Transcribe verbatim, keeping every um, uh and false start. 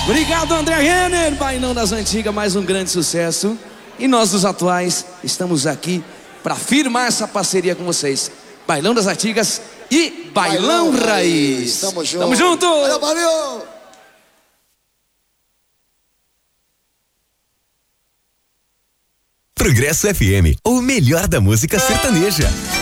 Obrigado, André Renner. Bailão das Antigas, mais um grande sucesso. E nós dos atuais estamos aqui para firmar essa parceria com vocês. Bailão das Antigas e Bailão, Bailão Raiz. Raiz. Tamo junto. Tamo junto. Valeu, valeu. Progresso F M, o melhor da música sertaneja.